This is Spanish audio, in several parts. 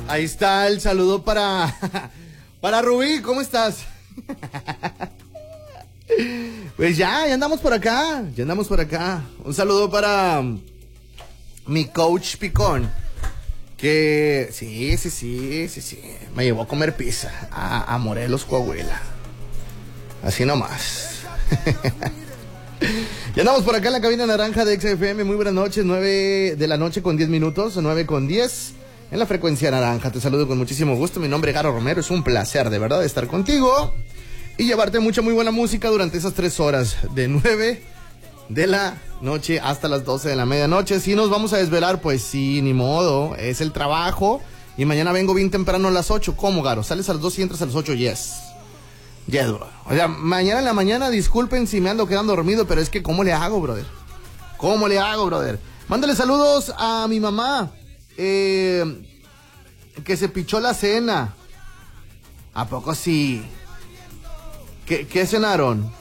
Ahí está el saludo para Rubí, ¿cómo estás? Pues ya andamos por acá, Un saludo para mi coach Picón, que sí, me llevó a comer pizza a Morelos, Coahuila. Así nomás. Ya andamos por acá en la cabina naranja de XFM. Muy buenas noches, 9 de la noche con 10 minutos, 9:10 en la frecuencia naranja. Te saludo con muchísimo gusto. Mi nombre es Garo Romero. Es un placer de verdad estar contigo y llevarte mucha muy buena música durante esas 3 horas, de 9 de la noche hasta las 12 de la medianoche. Si nos vamos a desvelar, pues sí, ni modo, es el trabajo. Y mañana vengo bien temprano a las 8. ¿Cómo, Garo? ¿Sales a las 2 y entras a las 8? Yes, bro. O sea, mañana en la mañana, disculpen si me ando quedando dormido, pero es que ¿cómo le hago, brother? Mándale saludos a mi mamá, que se pichó la cena. ¿A poco sí? ¿Qué cenaron?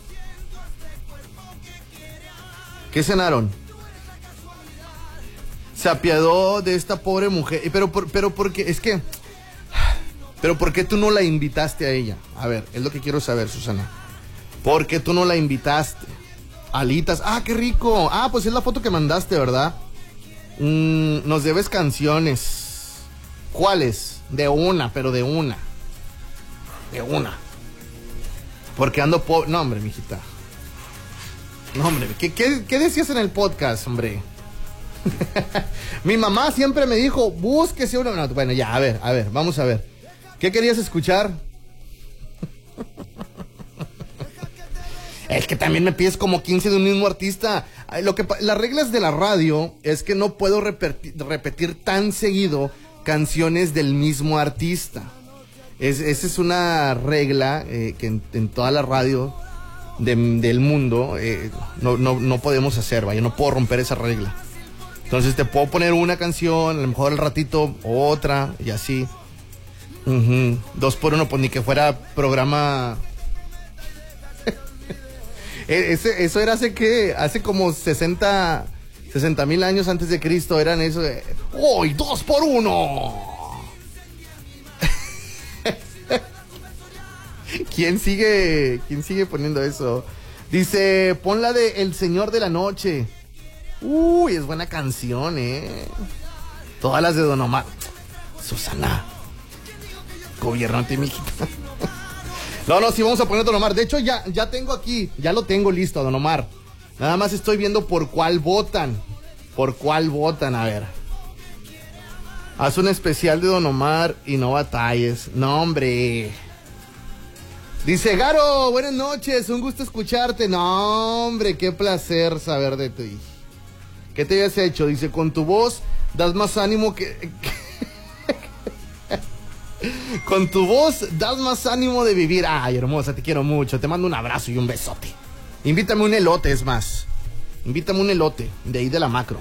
Se apiadó de esta pobre mujer. Pero porque es que... Pero ¿por qué tú no la invitaste a ella? A ver, es lo que quiero saber, Susana. ¿Por qué tú no la invitaste? Alitas. ¡Ah, qué rico! Ah, pues es la foto que mandaste, ¿verdad? Nos debes canciones. ¿Cuáles? De una. Porque ando pobre. No, hombre, mijita. No, hombre. ¿Qué decías en el podcast, hombre? Mi mamá siempre me dijo, búsquese una... No, bueno, ya, a ver, vamos a ver. ¿Qué querías escuchar? Es que también me pides como 15 de un mismo artista. Las reglas de la radio es que no puedo repetir tan seguido canciones del mismo artista. Esa es una regla que en toda la radio del mundo no podemos hacer, vaya, no puedo romper esa regla. Entonces te puedo poner una canción, a lo mejor al ratito otra y así. 2 por 1, pues ni que fuera programa. Eso era hace como 60,000 años antes de Cristo. Eran eso de ¡hoy 2 por 1! ¿Quién sigue poniendo eso? Dice, pon la de El Señor de la Noche. Uy, es buena canción, Todas las de Don Omar. Susana, gobiernante, mijita. No, sí vamos a poner Don Omar. De hecho, ya tengo aquí, ya lo tengo listo, Don Omar. Nada más estoy viendo por cuál votan. A ver. Haz un especial de Don Omar y no batalles. No, hombre. Dice, Garo, buenas noches, un gusto escucharte. No, hombre, qué placer saber de ti. ¿Qué te habías hecho? Dice, con tu voz das más ánimo que... Con tu voz das más ánimo de vivir. Ay, hermosa, te quiero mucho. Te mando un abrazo y un besote. Invítame un elote, es más. Invítame un elote, de ahí de la Macro.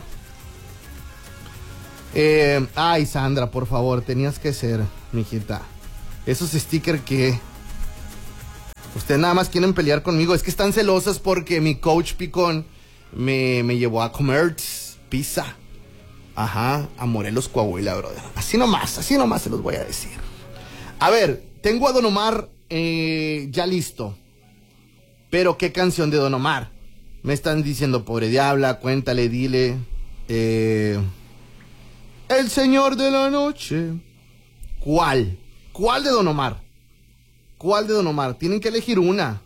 Ay, Sandra, por favor, tenías que ser, mijita. Esos stickers que... Ustedes nada más quieren pelear conmigo. Es que están celosas porque mi coach Picón me llevó a comer pizza. Ajá, a Morelos, Coahuila, brother. Así nomás se los voy a decir. A ver, tengo a Don Omar ya listo. Pero ¿qué canción de Don Omar? Me están diciendo, pobre diabla, cuéntale, dile. El Señor de la Noche. ¿Cuál? ¿Cuál de Don Omar? Tienen que elegir una.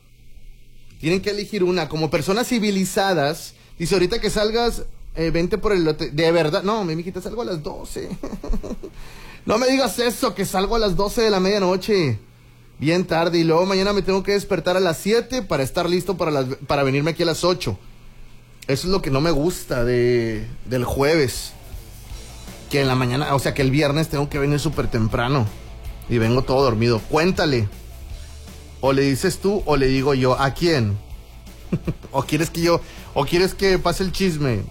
Como personas civilizadas. Dice, ahorita que salgas, vente por el lote. De verdad, no, mi mijita, salgo a las 12. No me digas eso, que salgo a las 12 de la medianoche. Bien tarde, y luego mañana me tengo que despertar a las 7 para estar listo para venirme aquí a las 8. Eso es lo que no me gusta del jueves. Que en la mañana, o sea, que el viernes tengo que venir súper temprano. Y vengo todo dormido. Cuéntale. O le dices tú o le digo yo. ¿A quién? ¿O quieres que pase el chisme?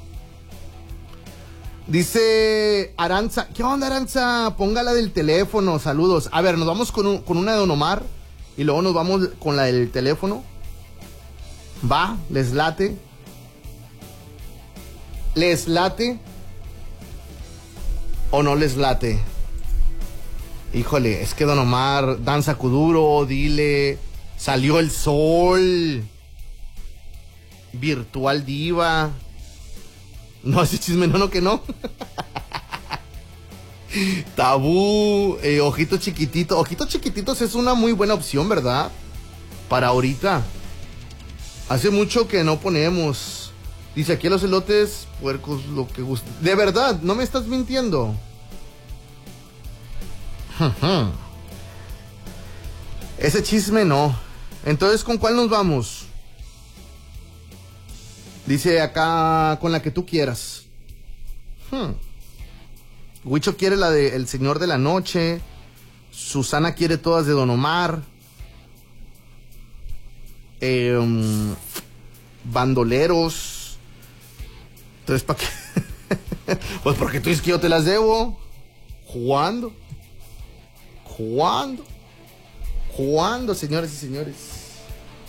Dice Aranza. ¿Qué onda, Aranza? Póngala del teléfono. Saludos. A ver, nos vamos con una de Don Omar. Y luego nos vamos con la del teléfono. ¿Va? ¿Les late? ¿Les late? ¿O no les late? Híjole, es que Don Omar, Danza Kuduro, dile, Salió el Sol, Virtual Diva. No, ese chisme no, que no. Tabú, Ojitos Chiquititos. Ojitos Chiquititos es una muy buena opción, ¿verdad? Para ahorita. Hace mucho que no ponemos. Dice aquí a los elotes, puercos, lo que guste. De verdad, no me estás mintiendo. Ese chisme no. Entonces, ¿con cuál nos vamos? Dice acá, con la que tú quieras. Huicho quiere la de El Señor de la Noche. Susana quiere todas de Don Omar. Bandoleros. Entonces, ¿para qué? Pues porque tú dices que yo te las debo. ¿Cuándo, señores y señores?